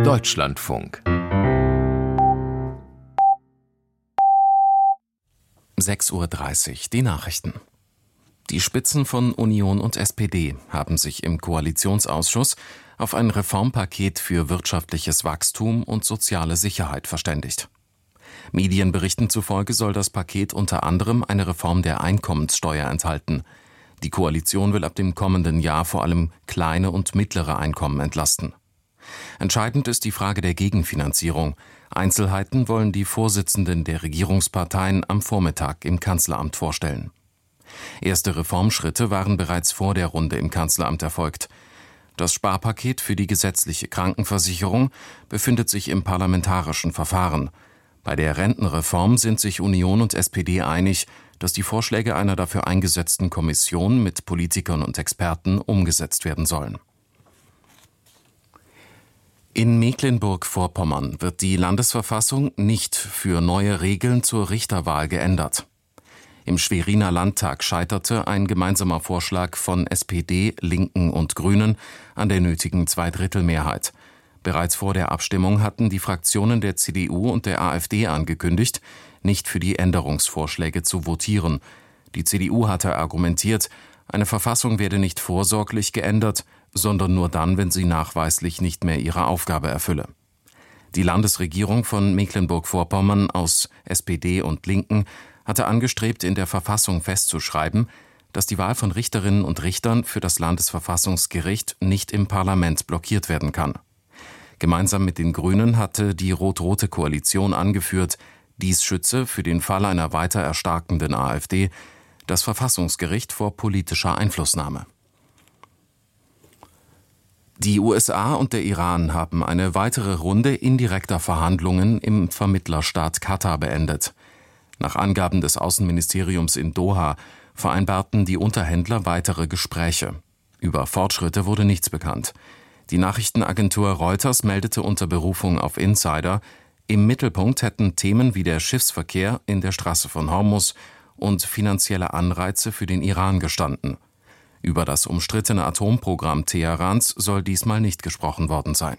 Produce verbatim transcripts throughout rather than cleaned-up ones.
Deutschlandfunk. sechs Uhr dreißig, die Nachrichten. Die Spitzen von Union und S P D haben sich im Koalitionsausschuss auf ein Reformpaket für wirtschaftliches Wachstum und soziale Sicherheit verständigt. Medienberichten zufolge soll das Paket unter anderem eine Reform der Einkommenssteuer enthalten. Die Koalition will ab dem kommenden Jahr vor allem kleine und mittlere Einkommen entlasten. Entscheidend ist die Frage der Gegenfinanzierung. Einzelheiten wollen die Vorsitzenden der Regierungsparteien am Vormittag im Kanzleramt vorstellen. Erste Reformschritte waren bereits vor der Runde im Kanzleramt erfolgt. Das Sparpaket für die gesetzliche Krankenversicherung befindet sich im parlamentarischen Verfahren. Bei der Rentenreform sind sich Union und S P D einig, dass die Vorschläge einer dafür eingesetzten Kommission mit Politikern und Experten umgesetzt werden sollen. In Mecklenburg-Vorpommern wird die Landesverfassung nicht für neue Regeln zur Richterwahl geändert. Im Schweriner Landtag scheiterte ein gemeinsamer Vorschlag von S P D, Linken und Grünen an der nötigen Zweidrittelmehrheit. Bereits vor der Abstimmung hatten die Fraktionen der C D U und der AfD angekündigt, nicht für die Änderungsvorschläge zu votieren. Die C D U hatte argumentiert, eine Verfassung werde nicht vorsorglich geändert, sondern nur dann, wenn sie nachweislich nicht mehr ihre Aufgabe erfülle. Die Landesregierung von Mecklenburg-Vorpommern aus S P D und Linken hatte angestrebt, in der Verfassung festzuschreiben, dass die Wahl von Richterinnen und Richtern für das Landesverfassungsgericht nicht im Parlament blockiert werden kann. Gemeinsam mit den Grünen hatte die rot-rote Koalition angeführt, dies schütze für den Fall einer weiter erstarkenden AfD das Verfassungsgericht vor politischer Einflussnahme. Die U S A und der Iran haben eine weitere Runde indirekter Verhandlungen im Vermittlerstaat Katar beendet. Nach Angaben des Außenministeriums in Doha vereinbarten die Unterhändler weitere Gespräche. Über Fortschritte wurde nichts bekannt. Die Nachrichtenagentur Reuters meldete unter Berufung auf Insider, im Mittelpunkt hätten Themen wie der Schiffsverkehr in der Straße von Hormuz und finanzielle Anreize für den Iran gestanden. Über das umstrittene Atomprogramm Teherans soll diesmal nicht gesprochen worden sein.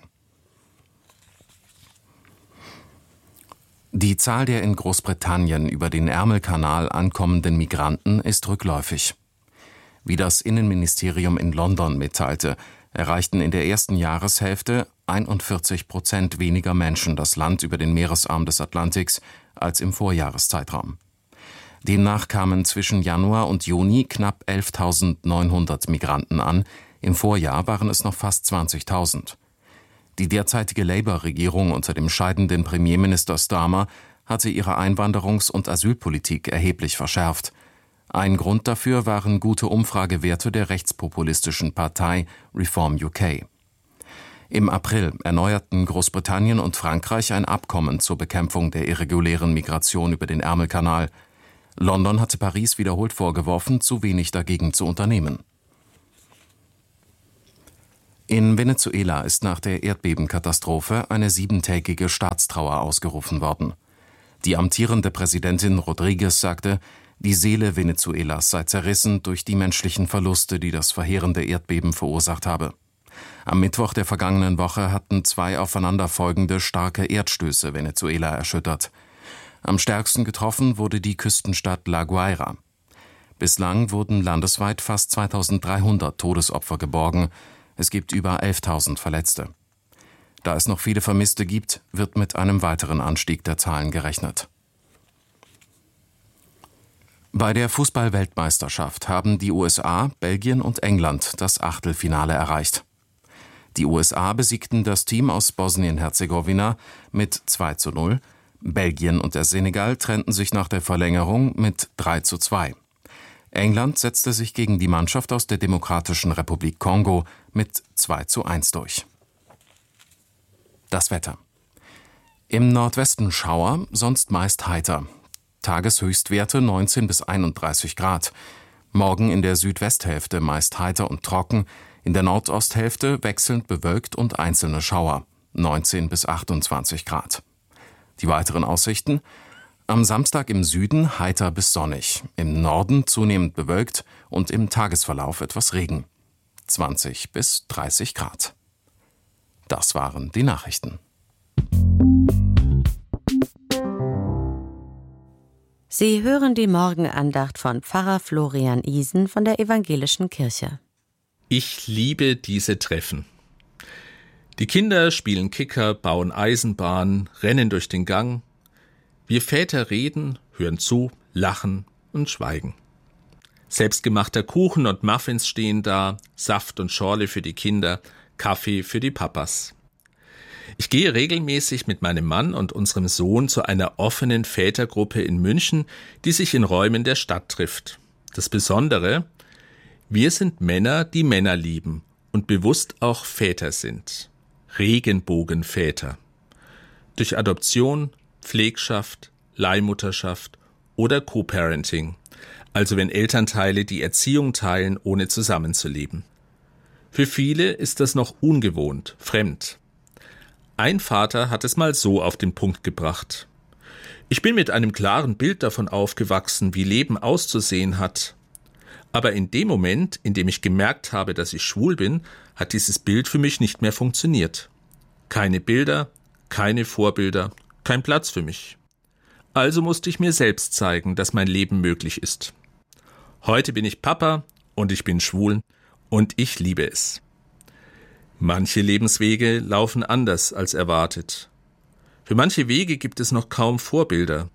Die Zahl der in Großbritannien über den Ärmelkanal ankommenden Migranten ist rückläufig. Wie das Innenministerium in London mitteilte, erreichten in der ersten Jahreshälfte einundvierzig Prozent weniger Menschen das Land über den Meeresarm des Atlantiks als im Vorjahreszeitraum. Demnach kamen zwischen Januar und Juni knapp elftausendneunhundert Migranten an, im Vorjahr waren es noch fast zwanzigtausend. Die derzeitige Labour-Regierung unter dem scheidenden Premierminister Starmer hatte ihre Einwanderungs- und Asylpolitik erheblich verschärft. Ein Grund dafür waren gute Umfragewerte der rechtspopulistischen Partei Reform U K. Im April erneuerten Großbritannien und Frankreich ein Abkommen zur Bekämpfung der irregulären Migration über den Ärmelkanal. London hatte Paris wiederholt vorgeworfen, zu wenig dagegen zu unternehmen. In Venezuela ist nach der Erdbebenkatastrophe eine siebentägige Staatstrauer ausgerufen worden. Die amtierende Präsidentin Rodríguez sagte, die Seele Venezuelas sei zerrissen durch die menschlichen Verluste, die das verheerende Erdbeben verursacht habe. Am Mittwoch der vergangenen Woche hatten zwei aufeinanderfolgende starke Erdstöße Venezuela erschüttert. Am stärksten getroffen wurde die Küstenstadt La Guaira. Bislang wurden landesweit fast zweitausenddreihundert Todesopfer geborgen. Es gibt über elftausend Verletzte. Da es noch viele Vermisste gibt, wird mit einem weiteren Anstieg der Zahlen gerechnet. Bei der Fußball-Weltmeisterschaft haben die U S A, Belgien und England das Achtelfinale erreicht. Die U S A besiegten das Team aus Bosnien-Herzegowina mit zwei zu null. Belgien und der Senegal trennten sich nach der Verlängerung mit drei zu zwei. England setzte sich gegen die Mannschaft aus der Demokratischen Republik Kongo mit zwei zu eins durch. Das Wetter. Im Nordwesten Schauer, sonst meist heiter. Tageshöchstwerte neunzehn bis einunddreißig Grad. Morgen in der Südwesthälfte meist heiter und trocken, in der Nordosthälfte wechselnd bewölkt und einzelne Schauer, neunzehn bis achtundzwanzig Grad. Die weiteren Aussichten: am Samstag im Süden heiter bis sonnig, im Norden zunehmend bewölkt und im Tagesverlauf etwas Regen, zwanzig bis dreißig Grad. Das waren die Nachrichten. Sie hören die Morgenandacht von Pfarrer Florian Isen von der Evangelischen Kirche. Ich liebe diese Treffen. Die Kinder spielen Kicker, bauen Eisenbahn, rennen durch den Gang. Wir Väter reden, hören zu, lachen und schweigen. Selbstgemachter Kuchen und Muffins stehen da, Saft und Schorle für die Kinder, Kaffee für die Papas. Ich gehe regelmäßig mit meinem Mann und unserem Sohn zu einer offenen Vätergruppe in München, die sich in Räumen der Stadt trifft. Das Besondere: Wir sind Männer, die Männer lieben und bewusst auch Väter sind. Regenbogenväter. Durch Adoption, Pflegschaft, Leihmutterschaft oder Co-Parenting, also wenn Elternteile die Erziehung teilen, ohne zusammenzuleben. Für viele ist das noch ungewohnt, fremd. Ein Vater hat es mal so auf den Punkt gebracht: Ich bin mit einem klaren Bild davon aufgewachsen, wie Leben auszusehen hat. Aber in dem Moment, in dem ich gemerkt habe, dass ich schwul bin, hat dieses Bild für mich nicht mehr funktioniert. Keine Bilder, keine Vorbilder, kein Platz für mich. Also musste ich mir selbst zeigen, dass mein Leben möglich ist. Heute bin ich Papa und ich bin schwul und ich liebe es. Manche Lebenswege laufen anders als erwartet. Für manche Wege gibt es noch kaum Vorbilder.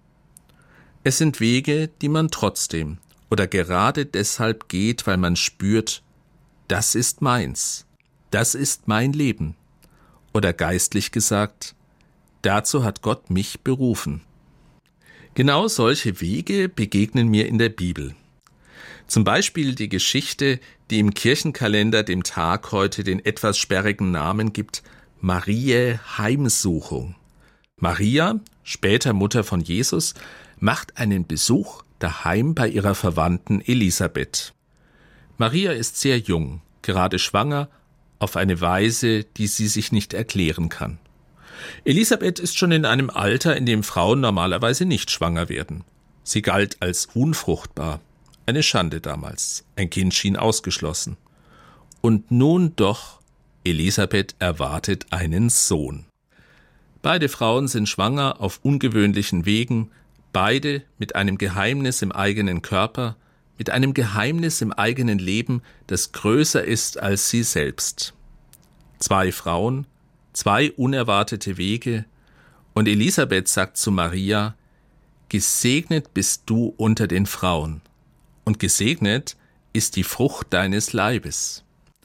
Es sind Wege, die man trotzdem oder gerade deshalb geht, weil man spürt, das ist meins, das ist mein Leben. Oder geistlich gesagt, dazu hat Gott mich berufen. Genau solche Wege begegnen mir in der Bibel. Zum Beispiel die Geschichte, die im Kirchenkalender dem Tag heute den etwas sperrigen Namen gibt: Mariä Heimsuchung. Maria, später Mutter von Jesus, macht einen Besuch daheim bei ihrer Verwandten Elisabeth. Maria ist sehr jung, gerade schwanger, auf eine Weise, die sie sich nicht erklären kann. Elisabeth ist schon in einem Alter, in dem Frauen normalerweise nicht schwanger werden. Sie galt als unfruchtbar. Eine Schande damals. Ein Kind schien ausgeschlossen. Und nun doch, Elisabeth erwartet einen Sohn. Beide Frauen sind schwanger auf ungewöhnlichen Wegen, beide mit einem Geheimnis im eigenen Körper, mit einem Geheimnis im eigenen Leben, das größer ist als sie selbst. Zwei Frauen, zwei unerwartete Wege, und Elisabeth sagt zu Maria: Gesegnet bist du unter den Frauen. Und gesegnet ist die Frucht deines Leibes.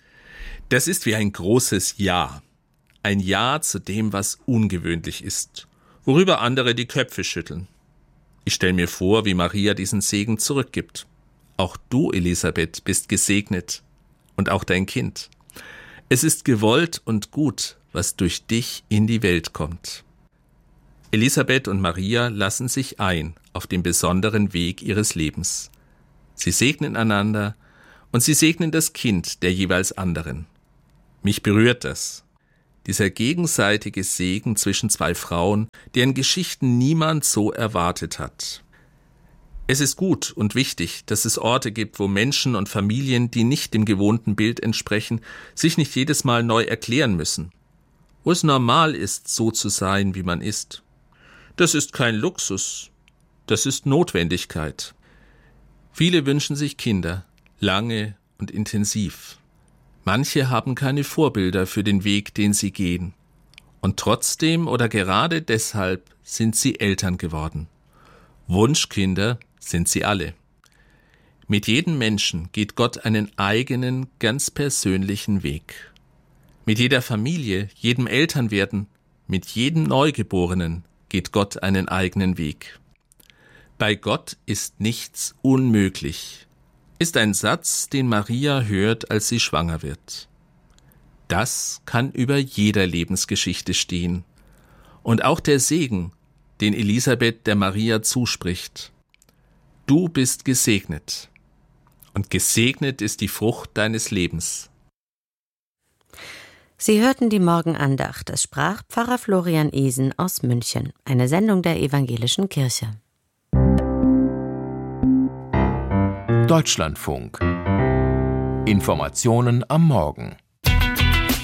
Das ist wie ein großes Ja. Ein Ja zu dem, was ungewöhnlich ist, worüber andere die Köpfe schütteln. Ich stelle mir vor, wie Maria diesen Segen zurückgibt. Auch du, Elisabeth, bist gesegnet und auch dein Kind. Es ist gewollt und gut, was durch dich in die Welt kommt. Elisabeth und Maria lassen sich ein auf den besonderen Weg ihres Lebens. Sie segnen einander und sie segnen das Kind der jeweils anderen. Mich berührt das. Dieser gegenseitige Segen zwischen zwei Frauen, deren Geschichten niemand so erwartet hat. Es ist gut und wichtig, dass es Orte gibt, wo Menschen und Familien, die nicht dem gewohnten Bild entsprechen, sich nicht jedes Mal neu erklären müssen. Wo es normal ist, so zu sein, wie man ist. Das ist kein Luxus, das ist Notwendigkeit. Viele wünschen sich Kinder, lange und intensiv. Manche haben keine Vorbilder für den Weg, den sie gehen. Und trotzdem oder gerade deshalb sind sie Eltern geworden. Wunschkinder sind sie alle. Mit jedem Menschen geht Gott einen eigenen, ganz persönlichen Weg. Mit jeder Familie, jedem Elternwerden, mit jedem Neugeborenen geht Gott einen eigenen Weg. Bei Gott ist nichts unmöglich, ist ein Satz, den Maria hört, als sie schwanger wird. Das kann über jeder Lebensgeschichte stehen. Und auch der Segen, den Elisabeth der Maria zuspricht. Du bist gesegnet. Und gesegnet ist die Frucht deines Lebens. Sie hörten die Morgenandacht. Es sprach Pfarrer Florian Isen aus München, eine Sendung der Evangelischen Kirche. Deutschlandfunk. Informationen am Morgen.